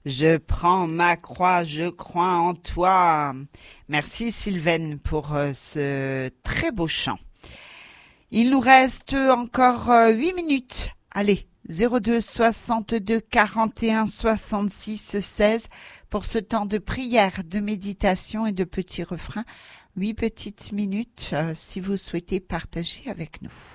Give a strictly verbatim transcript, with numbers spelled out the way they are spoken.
Je prends ma croix, je crois en toi. Merci Sylvaine pour euh, ce très beau chant. Il nous reste encore euh, huit minutes. Allez, zéro deux soixante-deux quarante et un soixante-six seize pour ce temps de prière, de méditation et de petits refrains. Huit petites minutes euh, si vous souhaitez partager avec nous.